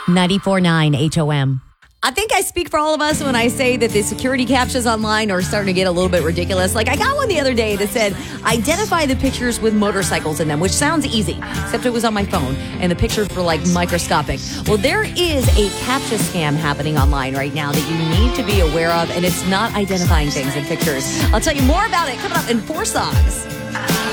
94.9 HOM. I think I speak for all of us when I say that the security captures online are starting to get a little bit ridiculous. Like, I got one the other day that said, identify the pictures with motorcycles in them, which sounds easy, except it was on my phone, and the pictures were, like, microscopic. Well, there is a CAPTCHA scam happening online right now that you need to be aware of, and it's not identifying things in pictures. I'll tell you more about it coming up in 4 songs.